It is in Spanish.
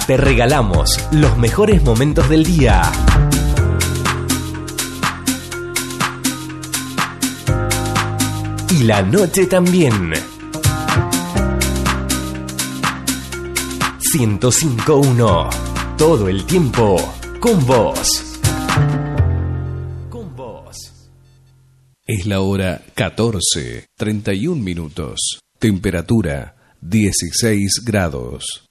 Te regalamos los mejores momentos del día. Y la noche también. 105.1. Todo el tiempo con vos. Con vos. Es la hora 14:31. Temperatura 16 grados.